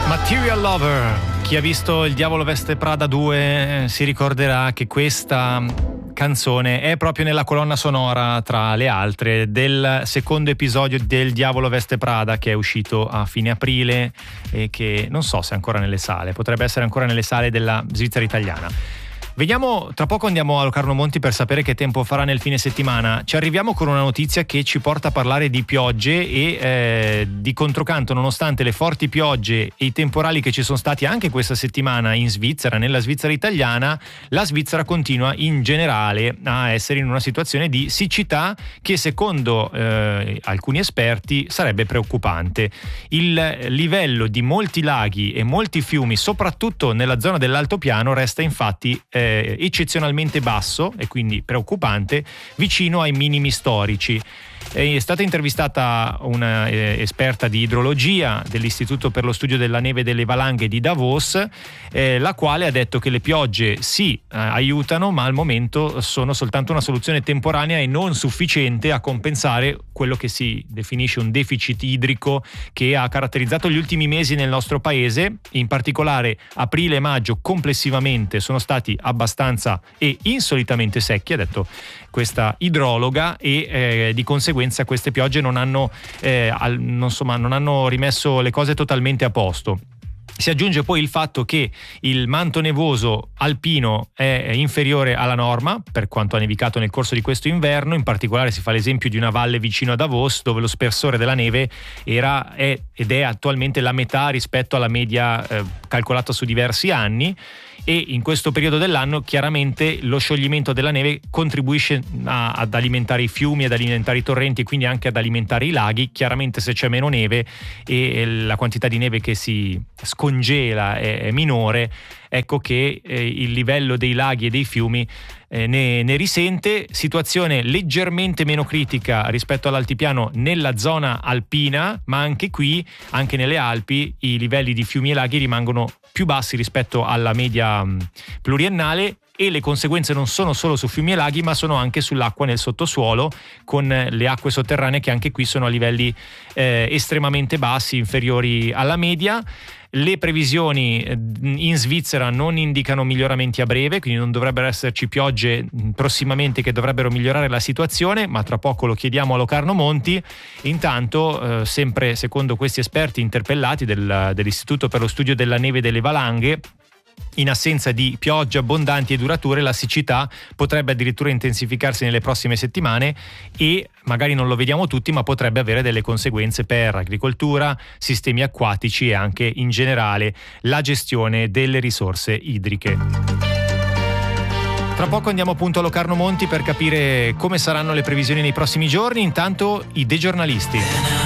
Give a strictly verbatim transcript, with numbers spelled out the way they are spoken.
Material Lover. Chi ha visto Il Diavolo Veste Prada due eh, si ricorderà che questa canzone è proprio nella colonna sonora, tra le altre, del secondo episodio del Diavolo Veste Prada, che è uscito a fine aprile e che non so se è ancora nelle sale, potrebbe essere ancora nelle sale della Svizzera italiana. Vediamo, tra poco andiamo a Locarno Monti per sapere che tempo farà nel fine settimana. Ci arriviamo con una notizia che ci porta a parlare di piogge e eh, di controcanto, nonostante le forti piogge e i temporali che ci sono stati anche questa settimana in Svizzera, nella Svizzera italiana, la Svizzera continua in generale a essere in una situazione di siccità che secondo eh, alcuni esperti sarebbe preoccupante. Il livello di molti laghi e molti fiumi, soprattutto nella zona dell'altopiano, resta infatti eh, eccezionalmente basso e quindi preoccupante, vicino ai minimi storici. È stata intervistata una eh, esperta di idrologia dell'Istituto per lo studio della neve e delle valanghe di Davos, eh, la quale ha detto che le piogge sì eh, aiutano, ma al momento sono soltanto una soluzione temporanea e non sufficiente a compensare quello che si definisce un deficit idrico che ha caratterizzato gli ultimi mesi nel nostro paese. In particolare aprile e maggio complessivamente sono stati abbastanza e insolitamente secchi, ha detto questa idrologa, e eh, di conseguenza queste piogge non hanno, eh, al, non, insomma, non hanno rimesso le cose totalmente a posto. Si aggiunge poi il fatto che il manto nevoso alpino è inferiore alla norma per quanto ha nevicato nel corso di questo inverno. In particolare si fa l'esempio di una valle vicino a Davos dove lo spessore della neve era è, ed è attualmente la metà rispetto alla media eh, calcolata su diversi anni. E in questo periodo dell'anno chiaramente lo scioglimento della neve contribuisce a, ad alimentare i fiumi, ad alimentare i torrenti e quindi anche ad alimentare i laghi. Chiaramente se c'è meno neve e la quantità di neve che si scongela è, è minore, ecco che eh, il livello dei laghi e dei fiumi eh, ne, ne risente. Situazione leggermente meno critica rispetto all'altipiano nella zona alpina, ma anche qui, anche nelle Alpi, i livelli di fiumi e laghi rimangono più bassi rispetto alla media mh, pluriennale, e le conseguenze non sono solo su fiumi e laghi ma sono anche sull'acqua nel sottosuolo, con le acque sotterranee che anche qui sono a livelli eh, estremamente bassi, inferiori alla media. Le previsioni in Svizzera non indicano miglioramenti a breve, quindi non dovrebbero esserci piogge prossimamente che dovrebbero migliorare la situazione, ma tra poco lo chiediamo a Locarno Monti. Intanto, eh, sempre secondo questi esperti interpellati del, dell'Istituto per lo studio della neve e delle valanghe, in assenza di piogge abbondanti e durature, la siccità potrebbe addirittura intensificarsi nelle prossime settimane e magari non lo vediamo tutti, ma potrebbe avere delle conseguenze per agricoltura, sistemi acquatici e anche in generale la gestione delle risorse idriche. Tra poco andiamo appunto a Locarno Monti per capire come saranno le previsioni nei prossimi giorni. Intanto i degiornalisti.